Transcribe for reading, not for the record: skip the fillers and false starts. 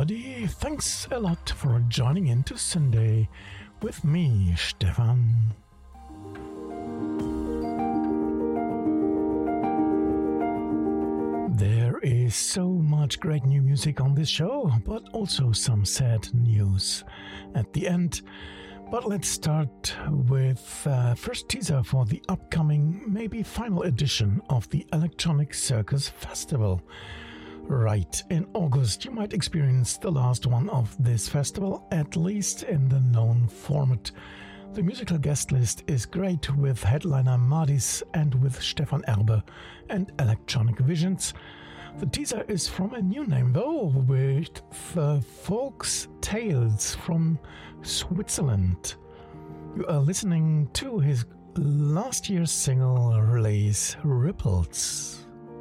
everybody. Thanks a lot for joining in to Sunday with me, Stefan. There is so much great new music on this show, but also some sad news at the end. But let's start with first teaser for the upcoming, maybe final edition of the Electronic Circus Festival. Right, in August you might experience the last one of this festival, at least in the known format. The musical guest list is great, with headliner Madis and with Stefan Erbe and Electronic Visions. The teaser is from a new name though, with Folks Tales from Switzerland. You are listening to his last year's single release, Ripples.